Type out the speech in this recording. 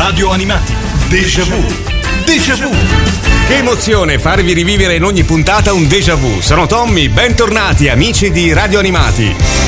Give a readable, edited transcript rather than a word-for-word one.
Radio Animati. Déjà vu. Déjà vu. Che emozione farvi rivivere in ogni puntata un déjà vu. Sono Tommy, bentornati amici di Radio Animati.